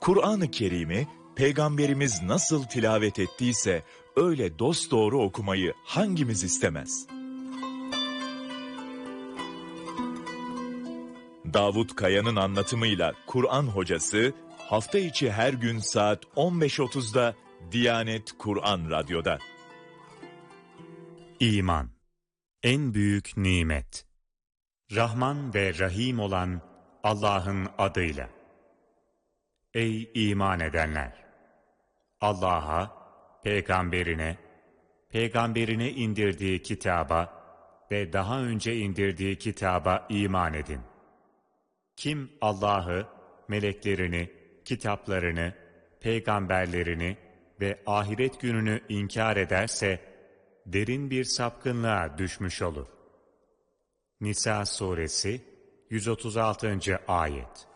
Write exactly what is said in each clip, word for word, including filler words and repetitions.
Kur'an-ı Kerim'i Peygamberimiz nasıl tilavet ettiyse öyle dosdoğru okumayı hangimiz istemez? Davut Kaya'nın anlatımıyla Kur'an Hocası hafta içi her gün saat on beş otuzda Diyanet Kur'an Radyo'da. İman, en büyük nimet. Rahman ve Rahim olan Allah'ın adıyla. Ey iman edenler! Allah'a, Peygamberine, Peygamberine indirdiği kitaba ve daha önce indirdiği kitaba iman edin. Kim Allah'ı, meleklerini, kitaplarını, peygamberlerini ve ahiret gününü inkar ederse, derin bir sapkınlığa düşmüş olur. Nisa Suresi yüz otuz altıncı Ayet.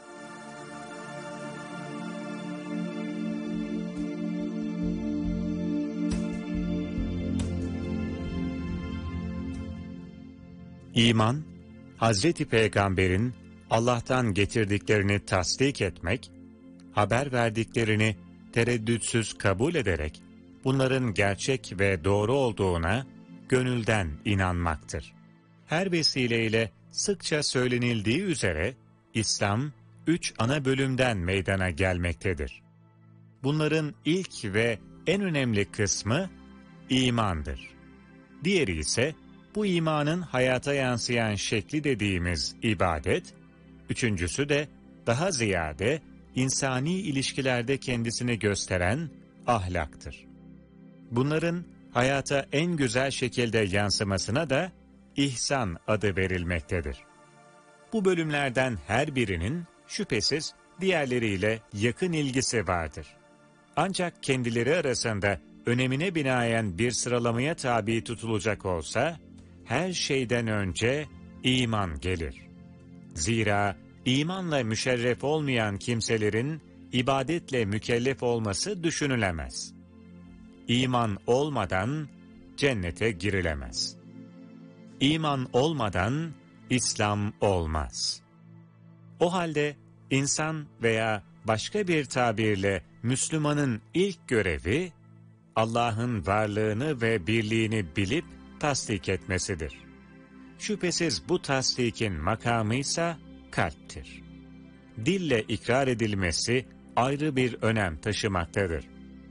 İman, Hazreti Peygamber'in Allah'tan getirdiklerini tasdik etmek, haber verdiklerini tereddütsüz kabul ederek, bunların gerçek ve doğru olduğuna gönülden inanmaktır. Her vesileyle sıkça söylenildiği üzere, İslam, üç ana bölümden meydana gelmektedir. Bunların ilk ve en önemli kısmı imandır. Diğeri ise, bu imanın hayata yansıyan şekli dediğimiz ibadet, üçüncüsü de daha ziyade insani ilişkilerde kendisini gösteren ahlaktır. Bunların hayata en güzel şekilde yansımasına da ihsan adı verilmektedir. Bu bölümlerden her birinin şüphesiz diğerleriyle yakın ilgisi vardır. Ancak kendileri arasında önemine binaen bir sıralamaya tabi tutulacak olsa, her şeyden önce iman gelir. Zira imanla müşerref olmayan kimselerin ibadetle mükellef olması düşünülemez. İman olmadan cennete girilemez. İman olmadan İslam olmaz. O halde insan veya başka bir tabirle Müslümanın ilk görevi, Allah'ın varlığını ve birliğini bilip tasdik etmesidir. Şüphesiz bu tasdikin makamıysa kalptir. Dille ikrar edilmesi ayrı bir önem taşımaktadır.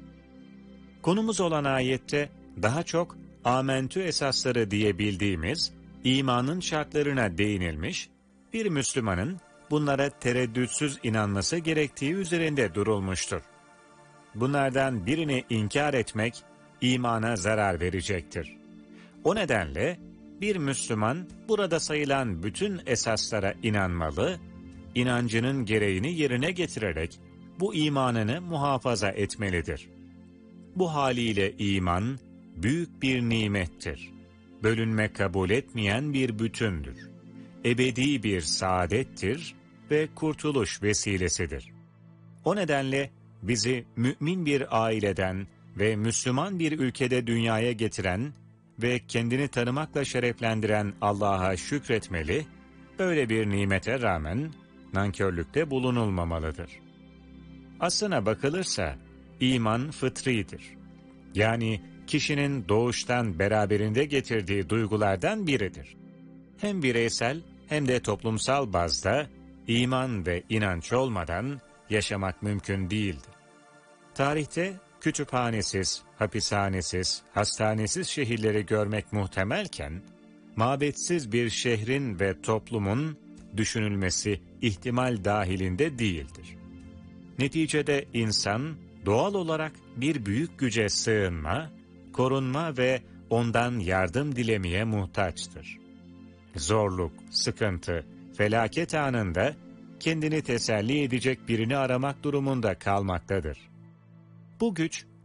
Konumuz olan ayette daha çok amentü esasları diye bildiğimiz imanın şartlarına değinilmiş, bir Müslümanın bunlara tereddütsüz inanması gerektiği üzerinde durulmuştur. Bunlardan birini inkar etmek imana zarar verecektir. O nedenle bir Müslüman burada sayılan bütün esaslara inanmalı, inancının gereğini yerine getirerek bu imanını muhafaza etmelidir. Bu haliyle iman büyük bir nimettir. Bölünme kabul etmeyen bir bütündür. Ebedi bir saadettir ve kurtuluş vesilesidir. O nedenle bizi mümin bir aileden ve Müslüman bir ülkede dünyaya getiren ve kendini tanımakla şereflendiren Allah'a şükretmeli, böyle bir nimete rağmen nankörlükte bulunulmamalıdır. Aslına bakılırsa iman fıtridir. Yani kişinin doğuştan beraberinde getirdiği duygulardan biridir. Hem bireysel hem de toplumsal bazda iman ve inanç olmadan yaşamak mümkün değildir. Tarihte kütüphanesiz, hapishanesiz, hastanesiz şehirleri görmek muhtemelken, mabetsiz bir şehrin ve toplumun düşünülmesi ihtimal dahilinde değildir. Neticede insan doğal olarak bir büyük güce sığınma, korunma ve ondan yardım dilemeye muhtaçtır. Zorluk, sıkıntı, felaket anında kendini teselli edecek birini aramak durumunda kalmaktadır. Bu güç